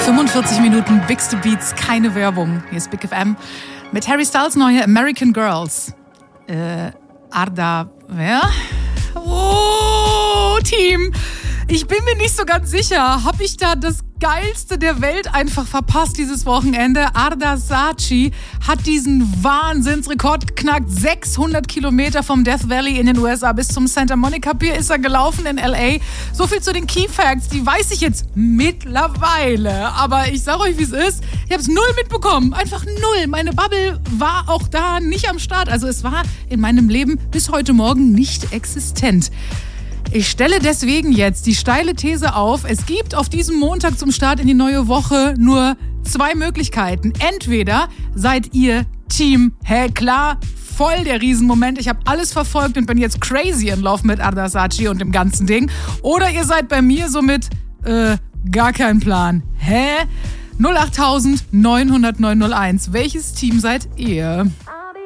45 Minuten Bigste Beats, keine Werbung. Hier ist Big FM mit Harry Styles neue American Girls. Arda, wer? Oh, Team. Ich bin mir nicht so ganz sicher. Habe ich da das Geilste der Welt einfach verpasst dieses Wochenende? Arda Saatchi hat diesen Wahnsinnsrekord geknackt. 600 Kilometer vom Death Valley in den USA bis zum Santa Monica Pier ist er gelaufen in L.A. So viel zu den Key Facts, die weiß ich jetzt mittlerweile. Aber ich sag euch, wie es ist. Ich habe es null mitbekommen. Einfach null. Meine Bubble war auch da nicht am Start. Also es war in meinem Leben bis heute Morgen nicht existent. Ich stelle deswegen jetzt die steile These auf, es gibt auf diesem Montag zum Start in die neue Woche nur 2 Möglichkeiten. Entweder seid ihr Team, klar, voll der Riesenmoment, ich habe alles verfolgt und bin jetzt crazy in Love mit Arda Saatchi und dem ganzen Ding. Oder ihr seid bei mir so mit, gar kein Plan. 08000 900 901. Welches Team seid ihr?